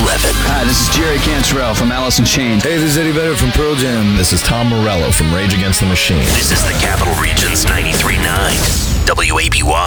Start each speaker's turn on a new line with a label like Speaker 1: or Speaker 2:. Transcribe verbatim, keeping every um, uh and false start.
Speaker 1: eleven.
Speaker 2: Hi, this is Jerry Cantrell from Alice in Chains.
Speaker 3: Hey, this is Eddie Vedder from Pearl Jam.
Speaker 4: This is Tom Morello from Rage Against the Machine.
Speaker 1: This is the Capital Region's ninety-three point nine W A B Y.